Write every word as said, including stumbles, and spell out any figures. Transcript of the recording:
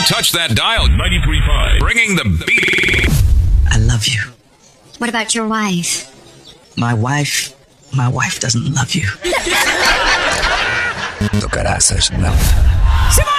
Don't touch that dial. ninety-three point five. Bringing the beat. I love you. What about your wife? My wife, my wife doesn't love you. Tocarás, no. Simón!